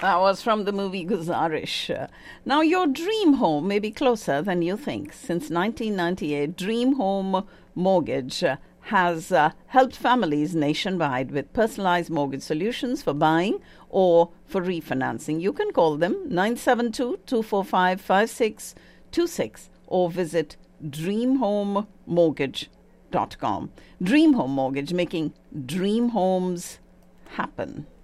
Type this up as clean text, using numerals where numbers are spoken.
That was from the movie Guzarish. Now, your dream home may be closer than you think. Since 1998, Dream Home Mortgage has helped families nationwide with personalized mortgage solutions for buying or for refinancing. You can call them 972-245-5626 or visit dreamhomemortgage.com. Dream Home Mortgage, making dream homes happen.